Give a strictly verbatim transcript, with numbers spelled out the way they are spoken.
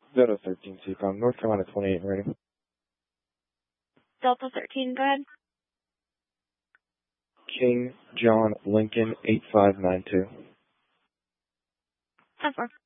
Delta thirteen Seacom, North Carolina twenty-eight rating. Delta thirteen, go ahead. King John Lincoln eight five nine two. ten four.